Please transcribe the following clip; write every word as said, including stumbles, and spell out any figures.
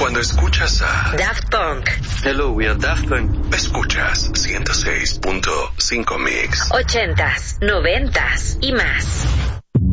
Cuando escuchas a Daft Punk. Hello, we are Daft Punk. Escuchas ciento seis punto cinco Mix. Ochentas, noventas y más.